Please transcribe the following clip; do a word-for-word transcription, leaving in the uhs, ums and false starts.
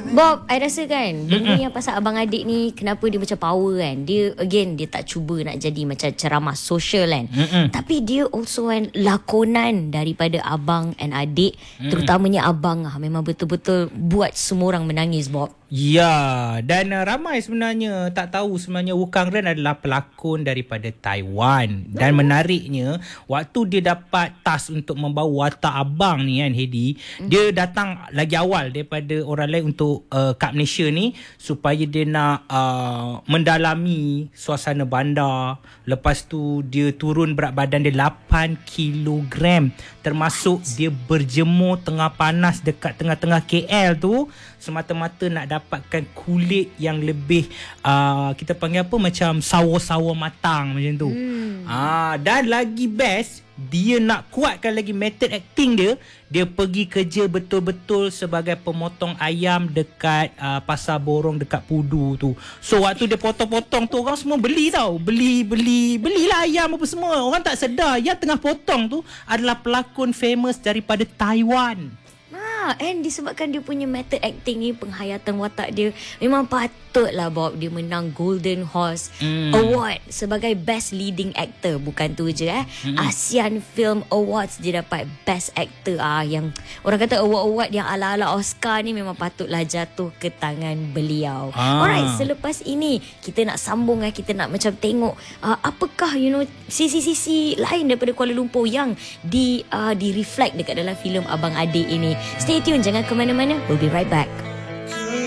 Bob, I rasa kan benda yang pasal abang adik ni, kenapa dia macam power kan. Dia again, dia tak cuba nak jadi macam ceramah sosial kan. Mm-mm. Tapi dia also kan lakonan daripada abang and adik. Mm-mm. Terutamanya abang lah, memang betul-betul buat semua orang menangis, Bob. Ya, dan uh, ramai sebenarnya tak tahu sebenarnya Wu Kang Ren adalah pelakon daripada Taiwan. Dan oh. menariknya, waktu dia dapat task untuk membawa watak abang ni kan, Hedi, mm. dia datang lagi awal daripada orang lain untuk uh, kat Malaysia ni, supaya dia nak uh, mendalami suasana bandar. Lepas tu dia turun berat badan dia lapan kilogram, termasuk What? dia berjemur tengah panas dekat tengah-tengah K L tu, semata-mata nak dapatkan kulit yang lebih uh, kita panggil apa, macam sawo-sawo matang macam tu. Hmm. Ah, dan lagi best, dia nak kuatkan lagi method acting dia. Dia pergi kerja betul-betul sebagai pemotong ayam dekat uh, pasar borong dekat Pudu tu. So waktu dia potong-potong tu, orang semua beli tau. Beli, beli, belilah ayam apa semua. Orang tak sedar yang tengah potong tu adalah pelakon famous daripada Taiwan. Ha, and disebabkan dia punya method acting ni, penghayatan watak dia, memang patutlah Bob dia menang Golden Horse mm. Award sebagai Best Leading Actor. Bukan tu je eh. Mm. ASEAN Film Awards dia dapat Best Actor. Ah, yang orang kata award-award yang ala-ala Oscar ni memang patutlah jatuh ke tangan beliau. Ah. Alright, selepas ini kita nak sambung eh, kita nak macam tengok uh, apakah you know sisi-sisi lain daripada Kuala Lumpur yang di uh, di reflect dekat dalam filem Abang Adik ini. Stay tune, jangan ke mana-mana. We'll be right back.